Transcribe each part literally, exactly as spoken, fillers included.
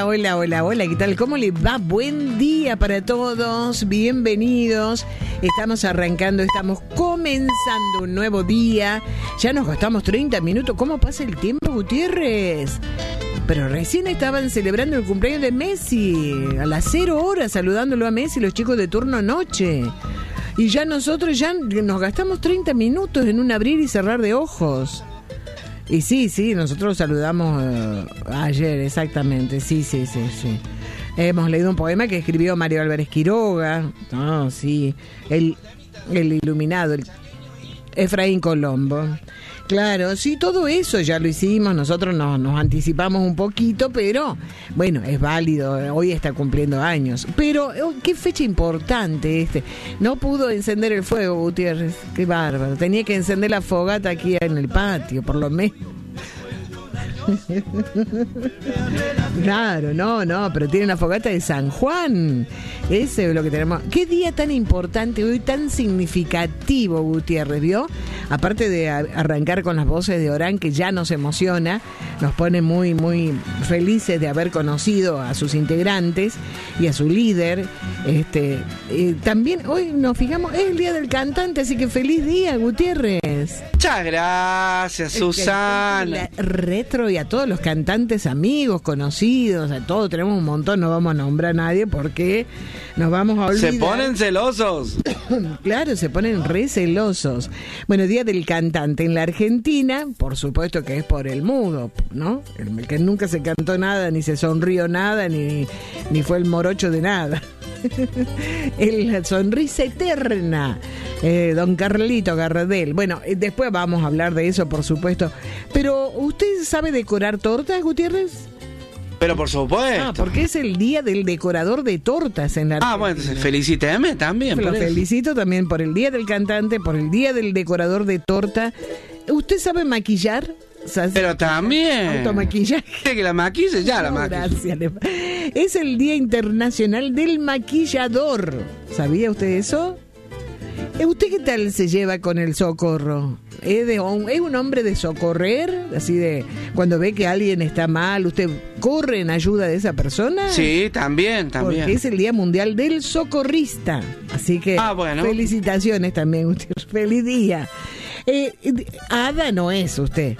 Hola, hola, hola, hola, ¿qué tal? ¿Cómo le va? Buen día para todos, bienvenidos. Estamos arrancando, estamos comenzando un nuevo día. Ya nos gastamos treinta minutos. ¿Cómo pasa el tiempo, Gutiérrez? Pero recién estaban celebrando el cumpleaños de Messi, a las cero horas, saludándolo a Messi, los chicos de turno noche. Y ya nosotros ya nos gastamos treinta minutos en un abrir y cerrar de ojos. Y sí, sí, nosotros saludamos uh, ayer, exactamente, sí, sí, sí, sí. Hemos leído un poema que escribió Mario Álvarez Quiroga, no, sí, el, el iluminado, el Efraín Colombo. Claro, sí, todo eso ya lo hicimos, nosotros nos, nos anticipamos un poquito, pero bueno, es válido, hoy está cumpliendo años. Pero oh, qué fecha importante este. No pudo encender el fuego, Gutiérrez, qué bárbaro. Tenía que encender la fogata aquí en el patio, por lo menos. Claro, no, no, pero tiene la fogata de San Juan. Ese es lo que tenemos. Qué día tan importante hoy, tan significativo, Gutiérrez, ¿vio? Aparte de arrancar con las voces de Orán, que ya nos emociona, nos pone muy, muy felices de haber conocido a sus integrantes y a su líder. Este, eh, también hoy nos fijamos, es el día del cantante, así que feliz día, Gutiérrez. Muchas gracias, Susana. La retro y a todos los cantantes amigos, conocidos, a todos, tenemos un montón, no vamos a nombrar a nadie porque nos vamos a olvidar. Se ponen celosos. Claro, se ponen re celosos. Bueno, día del cantante en la Argentina, por supuesto que es por el mudo, ¿no? El que nunca se cantó nada, ni se sonrió nada, ni, ni fue el morocho de nada. La sonrisa eterna, eh, don Carlito Gardel. Bueno, después vamos a hablar de eso, por supuesto. Pero, ¿usted sabe decorar tortas, Gutiérrez? Pero por supuesto. Ah, porque es el día del decorador de tortas en la Argentina. Ah, bueno, entonces felicíteme también. Lo por felicito eso. También por el día del cantante, por el día del decorador de torta. ¿Usted sabe maquillar? Pero también. Automaquillaje. Que la maquille, ya la no, maquille. Gracias. Es el Día Internacional del Maquillador. ¿Sabía usted eso? ¿Usted qué tal se lleva con el socorro? ¿Es, de, ¿Es un hombre de socorrer? Así de, cuando ve que alguien está mal, ¿usted corre en ayuda de esa persona? Sí, también, también. Porque es el Día Mundial del Socorrista. Así que ah, bueno. Felicitaciones también, usted. Feliz día. Eh, Ada no es usted.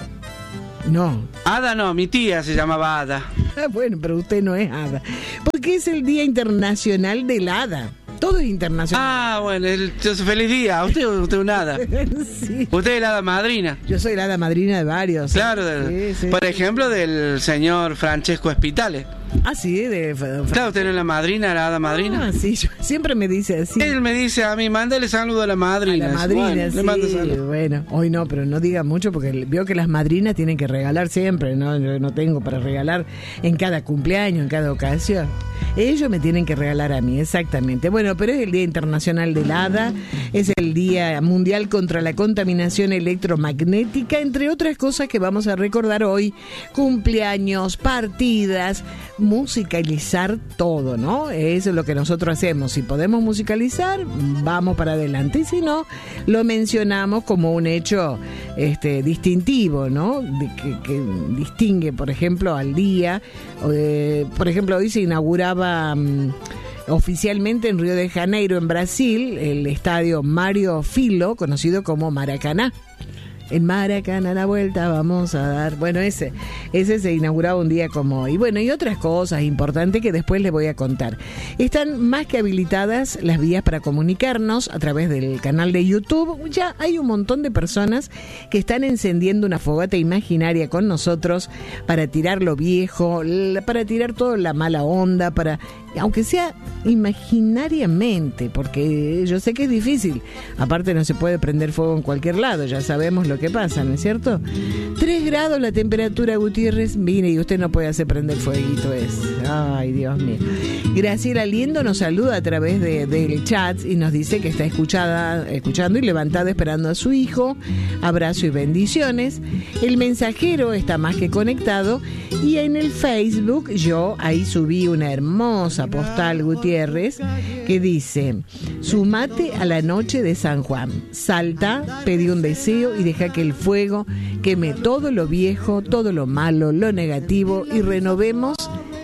No. Ada no, mi tía se llamaba Ada. Ah, bueno, pero usted no es Ada. Porque es el Día Internacional del Hada. Todo es internacional. Ah, bueno, el, feliz día. Usted usted un hada. Sí. Usted es la hada madrina. Yo soy la hada madrina de varios. Claro, del, sí, sí. Por ejemplo, del señor Francesco Espitale. Ah, sí, de, de, de claro, usted no es la madrina, la hada madrina. Ah, sí, yo, siempre me dice así. Él me dice a mí, mándale saludo a la madrina. A la madrina, bueno, sí. Le mando saludo. Bueno, hoy no, pero no diga mucho porque veo que las madrinas tienen que regalar siempre, ¿no? Yo no tengo para regalar en cada cumpleaños, en cada ocasión. Ellos me tienen que regalar a mí, exactamente. Bueno, pero es el Día Internacional del Hada, es el Día Mundial contra la Contaminación Electromagnética, entre otras cosas que vamos a recordar hoy, cumpleaños, partidas, musicalizar todo, ¿no? Eso es lo que nosotros hacemos. Si podemos musicalizar, vamos para adelante. Y si no, lo mencionamos como un hecho este, distintivo, ¿no? De, que, que distingue, por ejemplo, al día. Eh, por ejemplo, hoy se inauguraba um, oficialmente en Río de Janeiro, en Brasil, el estadio Mário Filho, conocido como Maracaná. En Maracaná la vuelta vamos a dar. Bueno, ese ese se inauguraba un día como hoy. Bueno, y otras cosas importantes que después les voy a contar. Están más que habilitadas las vías para comunicarnos a través del canal de YouTube. Ya hay un montón de personas que están encendiendo una fogata imaginaria con nosotros para tirar lo viejo, para tirar toda la mala onda, para, aunque sea imaginariamente, porque yo sé que es difícil. Aparte no se puede prender fuego en cualquier lado, ya sabemos lo que pasa, ¿no es cierto? Tres grados la temperatura, Gutiérrez. Mire, y usted no puede hacer prender fueguito ese. Ay, Dios mío. Graciela Liendo nos saluda a través de, del chat y nos dice que está escuchada, escuchando y levantada esperando a su hijo. Abrazo y bendiciones. El mensajero está más que conectado. Y en el Facebook yo ahí subí una hermosa postal, Gutiérrez, que dice: sumate a la noche de San Juan, salta, pedí un deseo y deja que el fuego queme todo lo viejo, todo lo malo, lo negativo y renovemos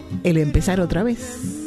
el empezar otra vez.